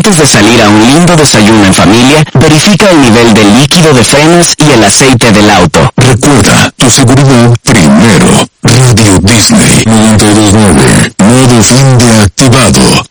Antes de salir a un lindo desayuno en familia, verifica el nivel de líquido de frenos y el aceite del auto. Recuerda, tu seguridad primero. Radio Disney 92.9, modo fin de